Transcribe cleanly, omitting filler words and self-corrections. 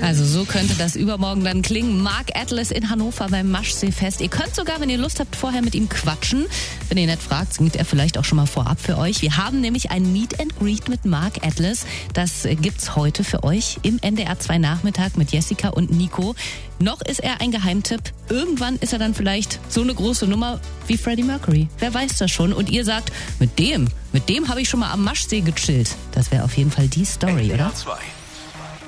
Also so könnte das übermorgen dann klingen. Mark Atlas in Hannover beim Maschseefest. Ihr könnt sogar, wenn ihr Lust habt, vorher mit ihm quatschen. Wenn ihr nicht fragt, singt er vielleicht auch schon mal vorab für euch. Wir haben nämlich ein Meet and Greet mit Mark Atlas. Das gibt's heute für euch im NDR 2 Nachmittag mit Jessica und Nico. Noch ist er ein Geheimtipp. Irgendwann ist er dann vielleicht so eine große Nummer wie Freddie Mercury. Wer weiß das schon? Und ihr sagt, mit dem habe ich schon mal am Maschsee gechillt. Das wäre auf jeden Fall die Story, NDR oder? 2.